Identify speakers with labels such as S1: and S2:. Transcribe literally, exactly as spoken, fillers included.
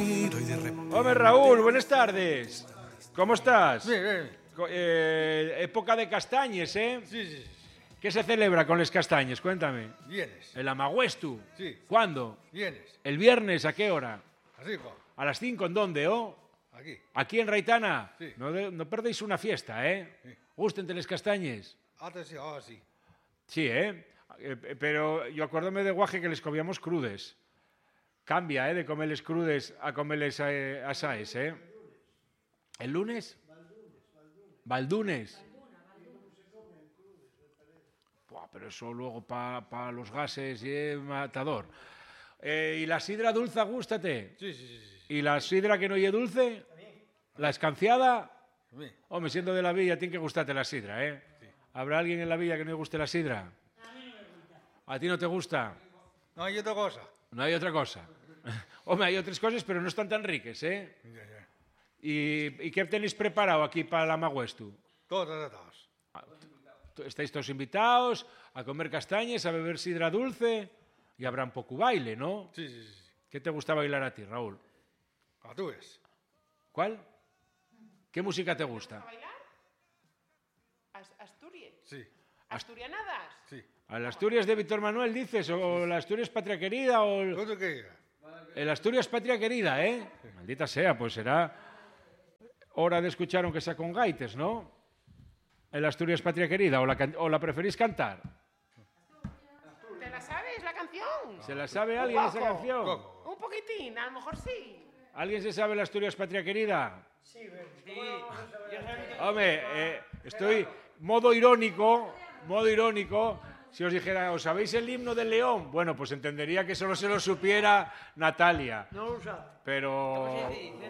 S1: giro y de repente...
S2: Hombre, Raúl, buenas tardes. ¿Cómo estás?
S3: Bien, bien.
S2: Co- eh, época de castañes, ¿eh?
S3: Sí, sí, sí.
S2: ¿Qué se celebra con les castañes? Cuéntame.
S3: Vienes.
S2: ¿El Amagüestu?
S3: Sí.
S2: ¿Cuándo?
S3: Vienes.
S2: ¿El viernes a qué hora?
S3: Arriba.
S2: ¿A las cinco en dónde, oh?
S3: Aquí.
S2: ¿Aquí en Raitana?
S3: Sí.
S2: No, de- no perdéis una fiesta, ¿eh?
S3: Sí.
S2: Gústente les castañes.
S3: Atención, ahora sí.
S2: Sí, ¿eh? Eh, Pero yo acuérdome de guaje que les comíamos crudes. Cambia, ¿eh? De comerles crudes a comerles eh, asaes, ¿eh? ¿El lunes? Valdunes. Buah, pero eso luego para pa los gases y es matador. Eh, ¿Y la sidra dulce, gústate?
S3: Sí, sí, sí. sí.
S2: ¿Y la sidra que no oye dulce? ¿La escanciada?
S3: Bien.
S2: Hombre, siendo de la villa, tiene que gustarte la sidra, ¿eh? ¿Habrá alguien en la villa que no le guste la sidra? A mí no me gusta. ¿A ti no te gusta?
S3: No hay otra cosa.
S2: No hay otra cosa. Hombre, hay otras cosas, pero no están tan ricas, ¿eh?
S3: Ya, ya.
S2: ¿Y, y qué tenéis preparado aquí para la Magüestu?
S3: Todos tratados.
S2: Estáis todos invitados a comer castañas, a beber sidra dulce y habrá un poco baile, ¿no?
S3: Sí, sí, sí.
S2: ¿Qué te gusta bailar a ti, Raúl?
S3: A tú eres.
S2: ¿Cuál? ¿Qué música te gusta?
S4: ¿A bailar? As- Asturias.
S3: Sí,
S4: ¿Asturianadas?
S3: sí.
S2: ¿A las Asturias de Víctor Manuel dices? ¿O la Asturias Patria Querida? ¿O el,
S3: Todo que diga.
S2: el Asturias Patria Querida, eh? Maldita sea, pues será hora de escuchar aunque sea con gaites, ¿no? El Asturias Patria Querida, ¿o la, can- o la preferís cantar?
S4: ¿Te la sabes la canción?
S2: ¿Se la sabe alguien esa
S4: poco.
S2: canción?
S3: Poco.
S4: Un poquitín, a lo mejor sí.
S2: ¿Alguien se sabe la Asturias Patria Querida? Sí, Hombre, eh, estoy modo irónico, modo irónico. Si os dijera, ¿os sabéis el himno del León? Bueno, pues entendería que solo se lo supiera Natalia.
S5: No lo sabe.
S2: Pero